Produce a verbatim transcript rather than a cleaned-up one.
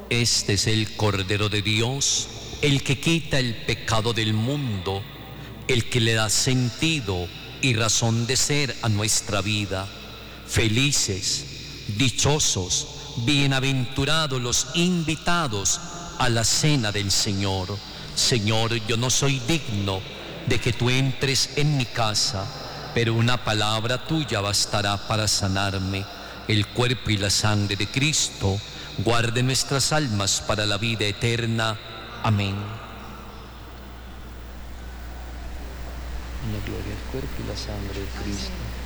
Este es el Cordero de Dios, el que quita el pecado del mundo, el que le da sentido y razón de ser a nuestra vida. Felices, dichosos, bienaventurados los invitados a la cena del Señor. Señor, yo no soy digno de que tú entres en mi casa, pero una palabra tuya bastará para sanarme. El cuerpo y la sangre de Cristo guarde nuestras almas para la vida eterna. Amén. En la gloria del cuerpo y la sangre de Cristo.